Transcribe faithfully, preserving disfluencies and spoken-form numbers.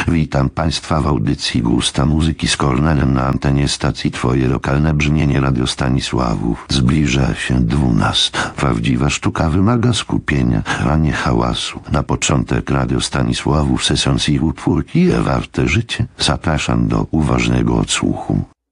Witam Państwa w audycji Gusta Muzyki z Kornelem na antenie stacji Twoje lokalne brzmienie Radio Stanisławów. Zbliża się dwunasta. Prawdziwa sztuka wymaga skupienia, a nie hałasu. Na początek Radio Stanisławów sesją i utwór i warte życie. Zapraszam do uważnego odsłuchu.